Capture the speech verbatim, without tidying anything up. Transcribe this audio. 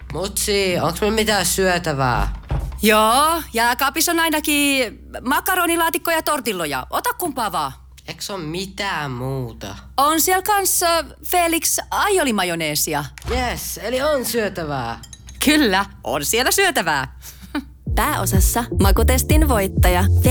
Mutsi, onks me mitään syötävää? Joo, jääkaapissa on ainakin makaronilaatikko ja tortilloja. Ota kumpaa vaan. Eiks oo mitään muuta? On siellä kanssa Felix aiolimajoneesia. Yes, eli on syötävää. Kyllä, on siellä syötävää. Pääosassa makutestin voittaja